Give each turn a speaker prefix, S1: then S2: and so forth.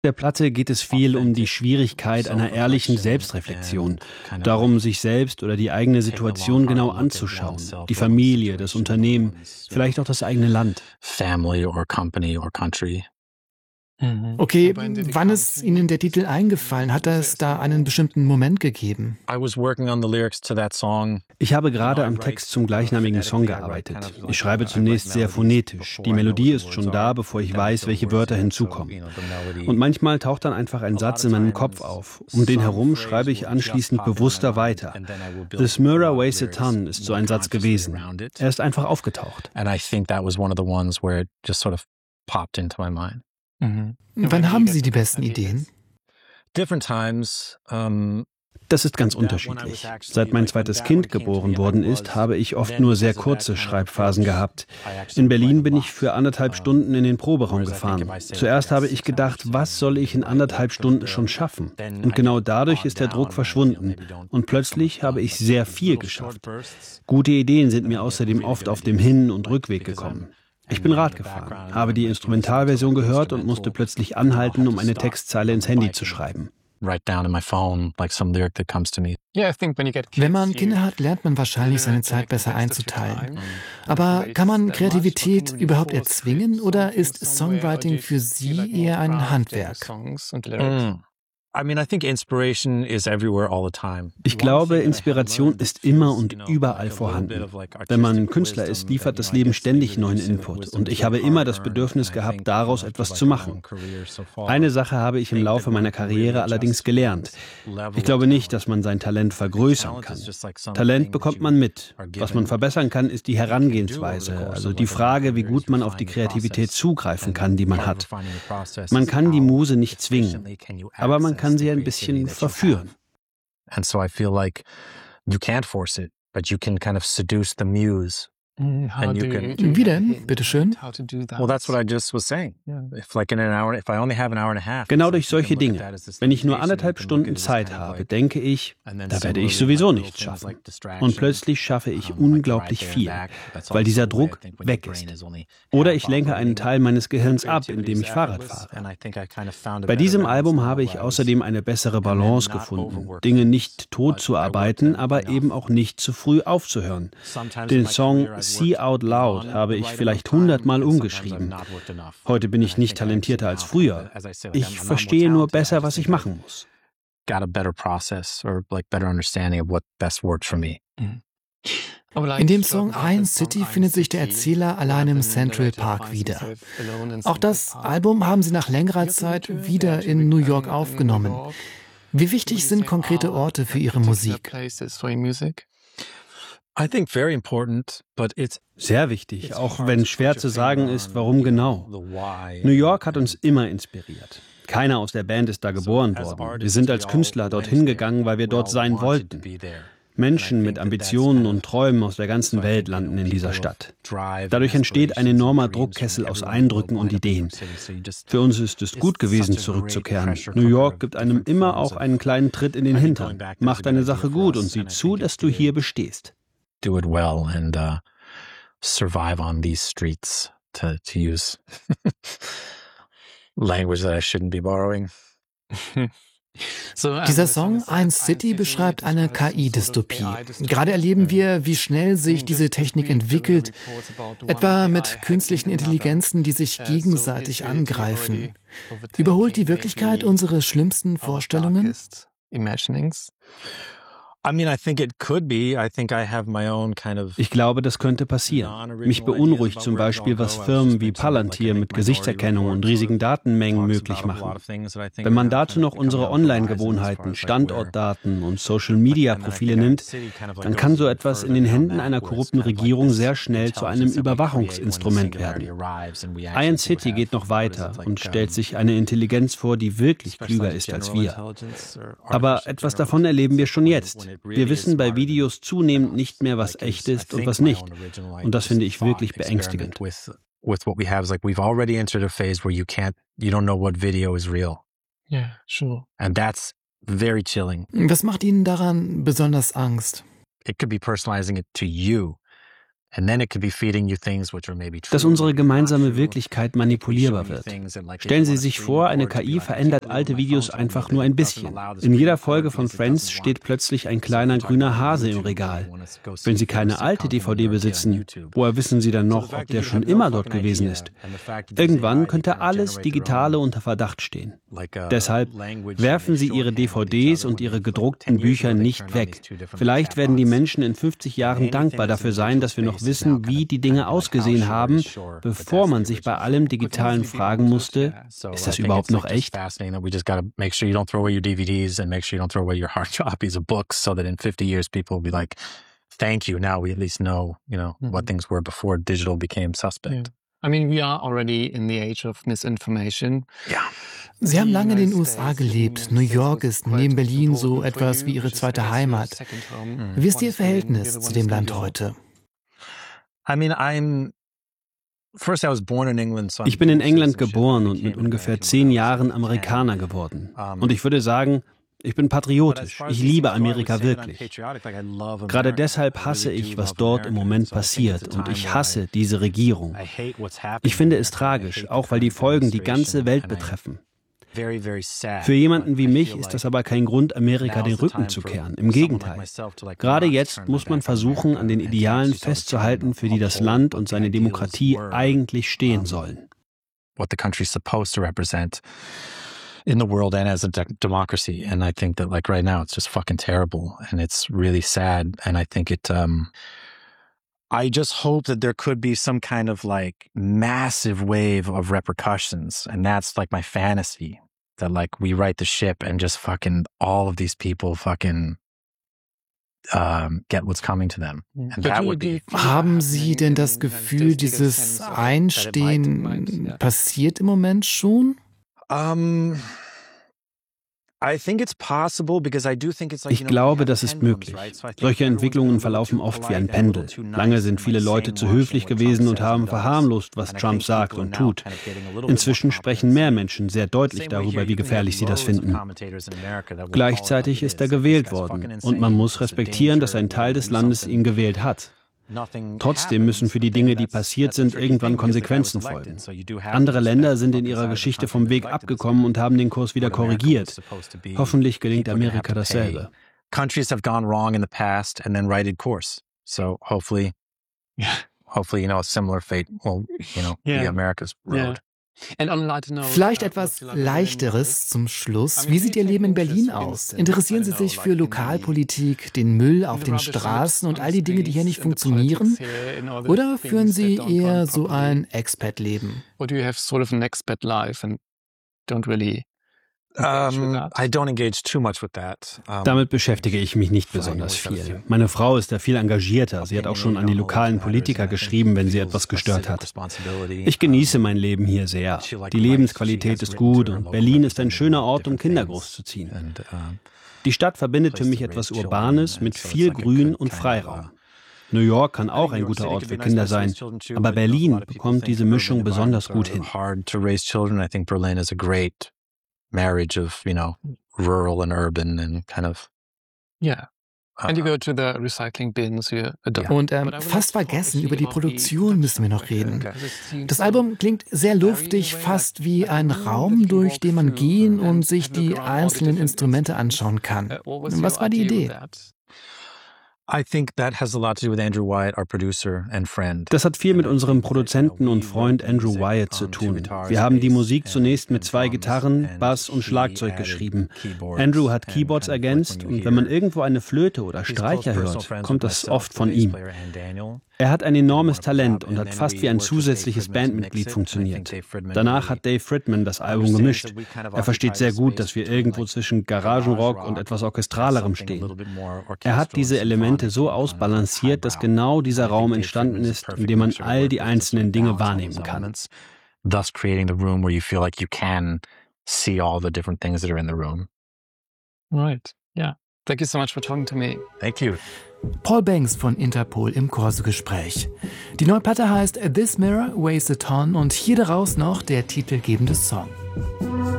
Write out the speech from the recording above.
S1: Der Platte geht es viel um die Schwierigkeit einer ehrlichen Selbstreflexion, darum, sich selbst oder die eigene Situation genau anzuschauen, die Familie, das Unternehmen, vielleicht auch das eigene Land.
S2: Family or company or country.
S3: Okay, wann ist Ihnen der Titel eingefallen? Hat es da einen bestimmten Moment gegeben?
S1: Ich habe gerade am Text zum gleichnamigen Song gearbeitet. Ich schreibe zunächst sehr phonetisch. Die Melodie ist schon da, bevor ich weiß, welche Wörter hinzukommen. Und manchmal taucht dann einfach ein Satz in meinem Kopf auf. Um den herum schreibe ich anschließend bewusster weiter. This mirror weighs a ton ist so ein Satz gewesen. Er ist einfach aufgetaucht.
S2: And I think that was one of the ones where it just sort of popped into my mind.
S3: Wann haben Sie die besten Ideen?
S2: Different times.
S1: Das ist ganz unterschiedlich. Seit mein zweites Kind geboren worden ist, habe ich oft nur sehr kurze Schreibphasen gehabt. In Berlin bin ich für 1,5 Stunden in den Proberaum gefahren. Zuerst habe ich gedacht, was soll ich in 1,5 Stunden schon schaffen? Und genau dadurch ist der Druck verschwunden. Und plötzlich habe ich sehr viel geschafft. Gute Ideen sind mir außerdem oft auf dem Hin- und Rückweg gekommen. Ich bin Rad gefahren, habe die Instrumentalversion gehört und musste plötzlich anhalten, um eine Textzeile ins Handy zu schreiben.
S3: Wenn man Kinder hat, lernt man wahrscheinlich, seine Zeit besser einzuteilen. Aber kann man Kreativität überhaupt erzwingen oder ist Songwriting für Sie eher ein Handwerk?
S1: Ich glaube, Inspiration ist immer und überall vorhanden. Wenn man Künstler ist, liefert das Leben ständig neuen Input. Und ich habe immer das Bedürfnis gehabt, daraus etwas zu machen. Eine Sache habe ich im Laufe meiner Karriere allerdings gelernt. Ich glaube nicht, dass man sein Talent vergrößern kann. Talent bekommt man mit. Was man verbessern kann, ist die Herangehensweise, also die Frage, wie gut man auf die Kreativität zugreifen kann, die man hat. Man kann die Muse nicht zwingen, aber man kann sie ein bisschen verführen.
S2: And so I feel like you can't force it, but you can kind of seduce the muse.
S3: Wie denn? Bitteschön.
S2: Well, that's what I just was saying. If like in an hour, if I only have an hour and a half.
S1: Genau durch solche Dinge. Wenn ich nur 1,5 Stunden Zeit habe, denke ich, da werde ich sowieso nichts schaffen. Und plötzlich schaffe ich unglaublich viel, weil dieser Druck weg ist. Oder ich lenke einen Teil meines Gehirns ab, indem ich Fahrrad fahre. Bei diesem Album habe ich außerdem eine bessere Balance gefunden, Dinge nicht tot zu arbeiten, aber eben auch nicht zu früh aufzuhören. Den Song See Out Loud habe ich vielleicht 100-mal umgeschrieben. Heute bin ich nicht talentierter als früher. Ich verstehe nur besser, was ich machen muss.
S3: In dem Song Iron City findet sich der Erzähler allein im Central Park wieder. Auch das Album haben Sie nach längerer Zeit wieder in New York aufgenommen. Wie wichtig sind konkrete Orte für Ihre Musik?
S1: Sehr wichtig, auch wenn schwer zu sagen ist, warum genau. New York hat uns immer inspiriert. Keiner aus der Band ist da geboren worden. Wir sind als Künstler dorthin gegangen, weil wir dort sein wollten. Menschen mit Ambitionen und Träumen aus der ganzen Welt landen in dieser Stadt. Dadurch entsteht ein enormer Druckkessel aus Eindrücken und Ideen. Für uns ist es gut gewesen, zurückzukehren. New York gibt einem immer auch einen kleinen Tritt in den Hintern. Mach deine Sache gut und sieh zu, dass du hier bestehst.
S2: Do it well and survive on these streets, to use language that I shouldn't be borrowing.
S3: Dieser Song Iron City beschreibt eine KI-Dystopie. Gerade erleben wir, wie schnell sich diese Technik entwickelt, etwa mit künstlichen Intelligenzen, die sich gegenseitig angreifen. Überholt die Wirklichkeit unsere schlimmsten Vorstellungen?
S1: Ich glaube, das könnte passieren. Mich beunruhigt zum Beispiel, was Firmen wie Palantir mit Gesichtserkennung und riesigen Datenmengen möglich machen. Wenn man dazu noch unsere Online-Gewohnheiten, Standortdaten und Social-Media-Profile nimmt, dann kann so etwas in den Händen einer korrupten Regierung sehr schnell zu einem Überwachungsinstrument werden. Iron City geht noch weiter und stellt sich eine Intelligenz vor, die wirklich klüger ist als wir. Aber etwas davon erleben wir schon jetzt. Wir wissen bei Videos zunehmend nicht mehr, was echt ist und was nicht. Und das finde ich wirklich beängstigend.
S2: With what we have is like we've already entered a phase where you don't know what video is real.
S3: Yeah, sure.
S2: And that's very chilling.
S3: Was macht Ihnen daran besonders Angst?
S2: It could be personalizing it to you.
S1: dass unsere gemeinsame Wirklichkeit manipulierbar wird. Stellen Sie sich vor, eine KI verändert alte Videos einfach nur ein bisschen. In jeder Folge von Friends steht plötzlich ein kleiner grüner Hase im Regal. Wenn Sie keine alte DVD besitzen, woher wissen Sie dann noch, ob der schon immer dort gewesen ist? Irgendwann könnte alles Digitale unter Verdacht stehen. Deshalb werfen Sie Ihre DVDs und Ihre gedruckten Bücher nicht weg. Vielleicht werden die Menschen in 50 Jahren dankbar dafür sein, dass wir noch wissen, wie die Dinge ausgesehen haben, bevor man sich bei allem Digitalen fragen musste, ist das überhaupt noch echt?
S2: Thank you. Now we at least know, what things were before digital became suspect.
S4: I mean, we are already in the age of misinformation.
S2: Ja.
S3: Sie haben lange in den USA gelebt. New York ist neben Berlin so etwas wie Ihre zweite Heimat. Wie ist Ihr Verhältnis zu dem Land heute?
S1: Ich bin in England geboren und mit ungefähr 10 Jahren Amerikaner geworden. Und ich würde sagen, ich bin patriotisch. Ich liebe Amerika wirklich. Gerade deshalb hasse ich, was dort im Moment passiert. Und ich hasse diese Regierung. Ich finde es tragisch, auch weil die Folgen die ganze Welt betreffen. Für jemanden wie mich ist das aber kein Grund, Amerika den Rücken zu kehren. Im Gegenteil. Gerade jetzt muss man versuchen, an den Idealen festzuhalten, für die das Land und seine Demokratie eigentlich stehen sollen.
S2: What the country is supposed to represent in the world and as a democracy. And I think that right now it's just fucking terrible and it's really sad. And I think I just hope that there could be some kind of massive wave of repercussions. And that's my fantasy, that we right the ship and just fucking all of these people fucking get what's coming to them. And that would be.
S3: Haben Sie denn das Gefühl, dieses Einstehen passiert im Moment schon?
S1: Ich glaube, das ist möglich. Solche Entwicklungen verlaufen oft wie ein Pendel. Lange sind viele Leute zu höflich gewesen und haben verharmlost, was Trump sagt und tut. Inzwischen sprechen mehr Menschen sehr deutlich darüber, wie gefährlich sie das finden. Gleichzeitig ist er gewählt worden und man muss respektieren, dass ein Teil des Landes ihn gewählt hat. Trotzdem müssen für die Dinge, die passiert sind, irgendwann Konsequenzen folgen. Andere Länder sind in ihrer Geschichte vom Weg abgekommen und haben den Kurs wieder korrigiert. Hoffentlich gelingt Amerika dasselbe.
S2: Countries have gone wrong in the past and then righted course. So hopefully, a similar fate will, be America's road.
S3: Vielleicht etwas Leichteres zum Schluss. Wie sieht Ihr Leben in Berlin aus? Interessieren Sie sich für Lokalpolitik, den Müll auf den Straßen und all die Dinge, die hier nicht funktionieren? Oder führen Sie eher so ein Expat-Leben?
S2: I don't engage too much with that.
S1: Damit beschäftige ich mich nicht besonders viel. Meine Frau ist da viel engagierter. Sie hat auch schon an die lokalen Politiker geschrieben, wenn sie etwas gestört hat. Ich genieße mein Leben hier sehr. Die Lebensqualität ist gut und Berlin ist ein schöner Ort, um Kinder großzuziehen. Die Stadt verbindet für mich etwas Urbanes mit viel Grün und Freiraum. New York kann auch ein guter Ort für Kinder sein, aber Berlin bekommt diese Mischung besonders gut hin.
S2: Marriage of, rural and urban and kind of.
S4: Yeah. And you go to the recycling bins.
S3: Und fast vergessen, über die Produktion müssen wir noch reden. Das Album klingt sehr luftig, fast wie ein Raum, durch den man gehen und sich die einzelnen Instrumente anschauen kann. Was war die Idee?
S1: Das hat viel mit unserem Produzenten und Freund Andrew Wyatt zu tun. Wir haben die Musik zunächst mit 2 Gitarren, Bass und Schlagzeug geschrieben. Andrew hat Keyboards ergänzt und wenn man irgendwo eine Flöte oder Streicher hört, kommt das oft von ihm. Er hat ein enormes Talent und hat fast wie ein zusätzliches Bandmitglied funktioniert. Danach hat Dave Fridman das Album gemischt. Er versteht sehr gut, dass wir irgendwo zwischen Garagenrock und etwas Orchestralerem stehen. Er hat diese Elemente so ausbalanciert, dass genau dieser Raum entstanden ist, in dem man all die einzelnen Dinge wahrnehmen kann.
S2: Thus creating the room where you feel like you can see all the different things that are in the room.
S4: Right, yeah. Thank you so much for talking to me.
S2: Thank you.
S3: Paul Banks von Interpol im Corso-Gespräch. Die neue Platte heißt This Mirror Weighs a Ton und hier daraus noch der titelgebende Song.